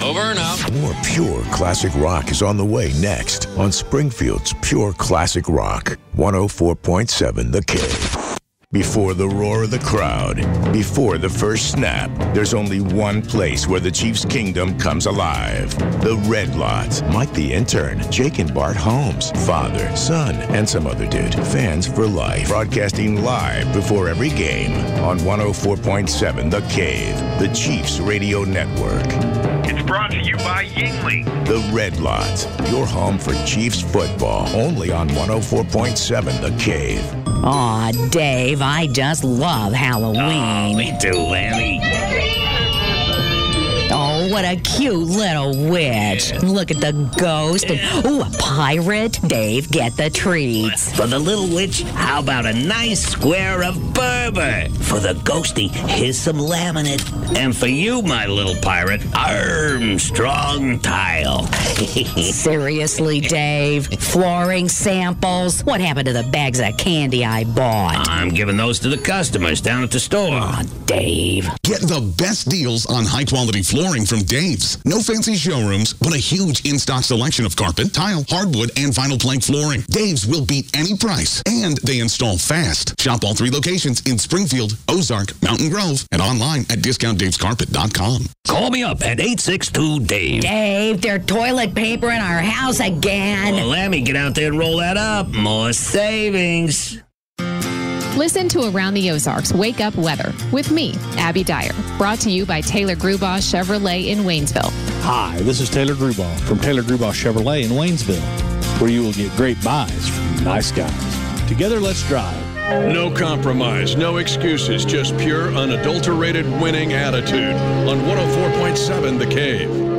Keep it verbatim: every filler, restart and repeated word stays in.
Over and out. More pure classic rock is on the way next on Springfield's Pure Classic Rock, one oh four point seven The Cave. Before the roar of the crowd, before the first snap, there's only one place where the Chiefs' kingdom comes alive. The Red Lot. Mike the intern, Jake and Bart Holmes, father, son, and some other dude. Fans for life. Broadcasting live before every game on one oh four point seven The Cave, the Chiefs Radio Network. It's brought to you by Yingling. The Red Lot, your home for Chiefs football, only on one oh four point seven The Cave. Aw, Dave, I just love Halloween. Oh, me too, Lammy. Oh, what a cute little witch. Look at the ghost. And, ooh, a pirate. Dave, get the treats. For the little witch, how about a nice square of Berber? For the ghosty, here's some laminate. And for you, my little pirate, Armstrong tile. Seriously, Dave? Flooring samples? What happened to the bags of candy I bought? I'm giving those to the customers down at the store. Aw, Dave. Get the best deals on high-quality flooring from Dave's. No fancy showrooms, but a huge in-stock selection of carpet, tile, hardwood, and vinyl plank flooring. Dave's will beat any price, and they install fast. Shop all three locations in Springfield, Ozark, Mountain Grove, and online at discount daves carpet dot com. Call me up at eight six two Dave. Dave, there's toilet paper in our house again. Well, let me get out there and roll that up. More savings. Listen to Around the Ozarks Wake Up Weather with me, Abby Dyer. Brought to you by Taylor Grubaugh Chevrolet in Waynesville. Hi, this is Taylor Grubaugh from Taylor Grubaugh Chevrolet in Waynesville, where you will get great buys from nice guys. Together, let's drive. No compromise, no excuses, just pure, unadulterated winning attitude on one oh four point seven The Cave.